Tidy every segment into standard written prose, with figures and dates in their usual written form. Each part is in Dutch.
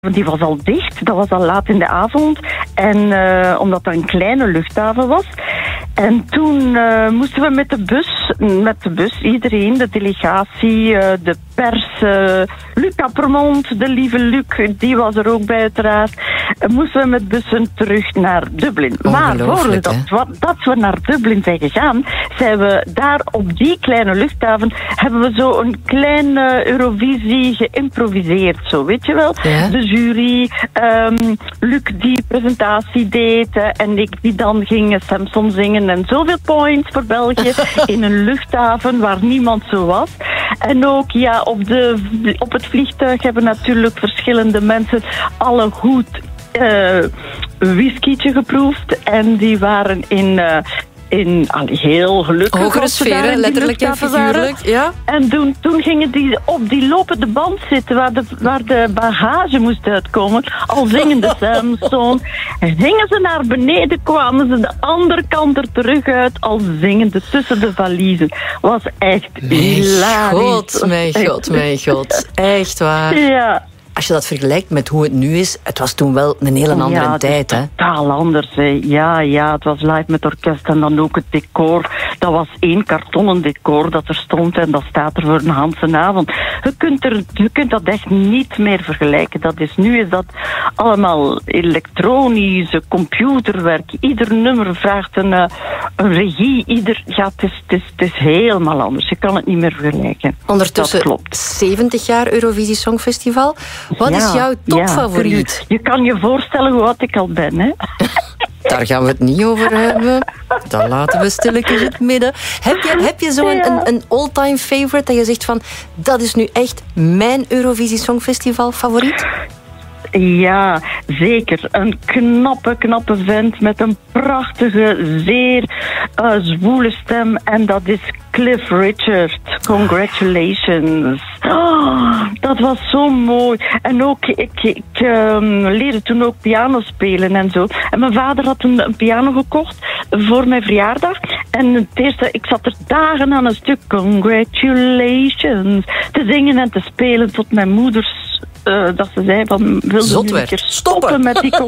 Die was al dicht, dat was al laat in de avond. En omdat dat een kleine luchthaven was. En toen moesten we met de bus, iedereen, de delegatie, de pers, Luc Appermond, de lieve Luc, die was er ook bij uiteraard. Moesten we met bussen terug naar Dublin. Maar voordat we naar Dublin zijn gegaan, zijn we daar op die kleine luchthaven, hebben we zo een klein Eurovisie geïmproviseerd, zo weet je wel. Ja. De jury, Luc die presentatie deed en ik die dan ging Samson zingen en zoveel points voor België in een luchthaven waar niemand zo was. En ook ja, op het vliegtuig hebben natuurlijk verschillende mensen alle goed whiskytje geproefd en die waren in heel gelukkig. Hogere sferen, letterlijk en figuurlijk. Ja. En toen gingen die op die lopende band zitten waar de bagage moest uitkomen. Al zingende Samson. En gingen ze naar beneden, kwamen ze de andere kant er terug uit. Al zingende tussen de valiezen. Was echt hilarisch. Mijn god. Echt waar. Ja. Als je dat vergelijkt met hoe het nu is, het was toen wel een hele andere tijd, hè? Totaal anders, hè. Ja, het was live met orkest en dan ook het decor. Dat was 1 kartonnen decor dat er stond en dat staat er voor een hele avond. Je kunt dat echt niet meer vergelijken. Nu is dat allemaal elektronisch, computerwerk. Ieder nummer vraagt een regie. Het is helemaal anders. Je kan het niet meer vergelijken. Ondertussen 70 jaar Eurovisie Songfestival. Wat is jouw topfavoriet? Je kan je voorstellen hoe oud ik al ben, hè? Daar gaan we het niet over hebben. Dan laten we stilletjes in het midden. Heb je zo'n een all-time favorite dat je zegt van, dat is nu echt mijn Eurovisie Songfestival favoriet? Ja, zeker. Een knappe vent met een prachtige, zeer zwoele stem. En dat is Cliff Richard. Congratulations. Oh, dat was zo mooi. En ook, ik leerde toen ook piano spelen en zo. En mijn vader had een piano gekocht voor mijn verjaardag. En het eerste, ik zat er dagen aan een stuk Congratulations te zingen en te spelen tot mijn moeders dat ze zei van, wilde nu een keer stoppen met die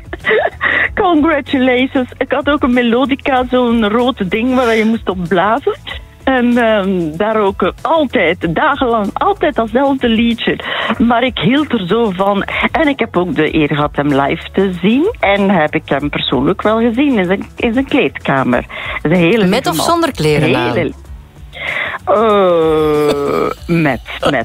congratulations. Ik had ook een melodica, zo'n rode ding waar je moest op blazen. En daar ook dagenlang, altijd datzelfde liedje. Maar ik hield er zo van. En ik heb ook de eer gehad hem live te zien. En heb ik hem persoonlijk wel gezien in zijn kleedkamer. Met of zonder kleren aan? Met.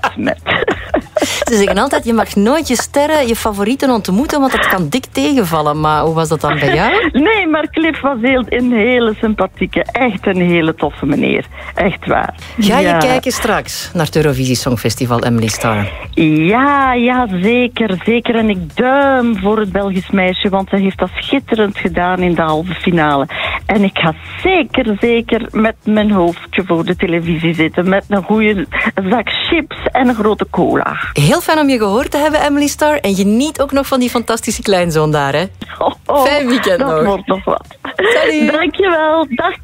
Ze zeggen altijd, je mag nooit je favorieten ontmoeten, want dat kan dik tegenvallen. Maar hoe was dat dan bij jou? Nee, maar Cliff was een hele sympathieke, echt een hele toffe meneer. Echt waar. Ga je kijken straks naar het Eurovisie Songfestival, Emily Starr? Ja, zeker. En ik duim voor het Belgisch meisje, want ze heeft dat schitterend gedaan in de halve finale. En ik ga zeker met mijn hoofdje voor de televisie zitten, met een goede zak chips en een grote cola. Heel fijn om je gehoord te hebben, Emily Starr. En geniet ook nog van die fantastische kleinzoon daar, hè? Fijn weekend nog. Dat wordt nog wat. Salut. Dankjewel. Dag.